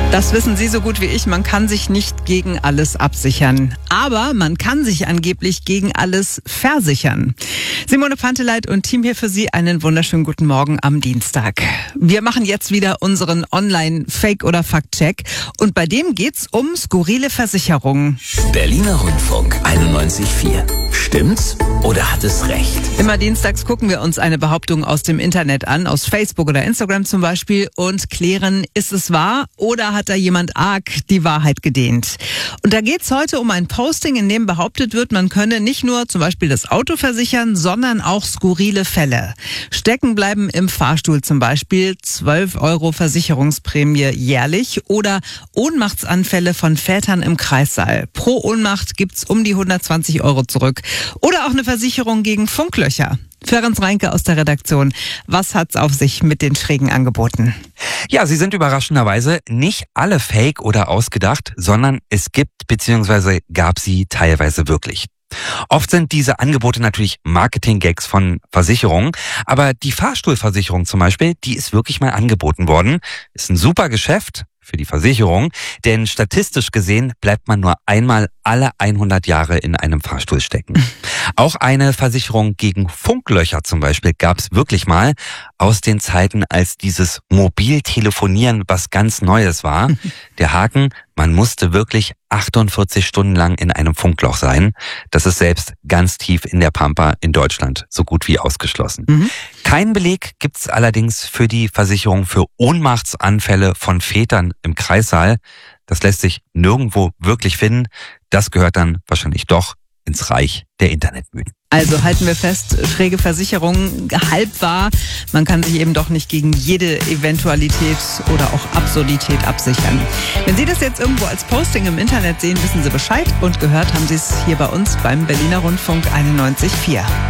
Das wissen Sie so gut wie ich. Man kann sich nicht gegen alles absichern. Aber man kann sich angeblich gegen alles versichern. Simone Panteleit und Team hier für Sie. Einen wunderschönen guten Morgen am Dienstag. Wir machen jetzt wieder unseren Online-Fake- oder Fakt-Check. Und bei dem geht's um skurrile Versicherungen. Berliner Rundfunk 91.4. Stimmt's oder hat es recht? Immer dienstags gucken wir uns eine Behauptung aus dem Internet an, aus Facebook oder Instagram zum Beispiel, und klären, ist es wahr oder hat da jemand arg die Wahrheit gedehnt? Und da geht's heute um ein Posting, in dem behauptet wird, man könne nicht nur zum Beispiel das Auto versichern, sondern auch skurrile Fälle. Stecken bleiben im Fahrstuhl zum Beispiel, 12 € Versicherungsprämie jährlich, oder Ohnmachtsanfälle von Vätern im Kreissaal. Pro Ohnmacht gibt's um die 120 € zurück. Oder auch eine Versicherung gegen Funklöcher. Ferenc Reinke aus der Redaktion. Was hat's auf sich mit den schrägen Angeboten? Ja, sie sind überraschenderweise nicht alle fake oder ausgedacht, sondern es gibt bzw. gab sie teilweise wirklich. Oft sind diese Angebote natürlich Marketing-Gags von Versicherungen, aber die Fahrstuhlversicherung zum Beispiel, die ist wirklich mal angeboten worden. Ist ein super Geschäft für die Versicherung, denn statistisch gesehen bleibt man nur einmal alle 100 Jahre in einem Fahrstuhl stecken. Auch eine Versicherung gegen Funklöcher zum Beispiel gab es wirklich mal aus den Zeiten, als dieses Mobiltelefonieren was ganz Neues war. Der Haken: man musste wirklich 48 Stunden lang in einem Funkloch sein. Das ist selbst ganz tief in der Pampa in Deutschland so gut wie ausgeschlossen. Keinen Beleg gibt's allerdings für die Versicherung für Ohnmachtsanfälle von Vätern im Kreissaal. Das lässt sich nirgendwo wirklich finden. Das gehört dann wahrscheinlich doch ins Reich der Internetmythen. Also halten wir fest, schräge Versicherungen halb wahr. Man kann sich eben doch nicht gegen jede Eventualität oder auch Absurdität absichern. Wenn Sie das jetzt irgendwo als Posting im Internet sehen, wissen Sie Bescheid, und gehört haben Sie es hier bei uns beim Berliner Rundfunk 91.4.